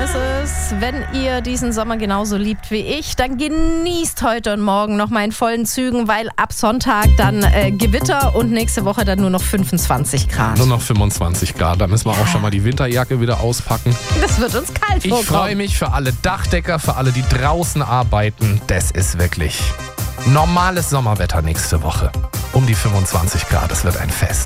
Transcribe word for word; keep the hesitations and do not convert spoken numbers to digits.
ist es. Wenn ihr diesen Sommer genauso liebt wie ich, dann genießt heute und morgen noch mal in vollen Zügen, weil ab Sonntag dann äh, Gewitter und nächste Woche dann nur noch fünfundzwanzig Grad. Nur noch fünfundzwanzig Grad, da müssen wir auch schon mal die Winterjacke wieder auspacken. Das wird uns kalt Ich vorkommen. freue mich für alle Dachdecker, für alle, die draußen arbeiten. Das ist wirklich normales Sommerwetter nächste Woche. Um die fünfundzwanzig Grad, es wird ein Fest.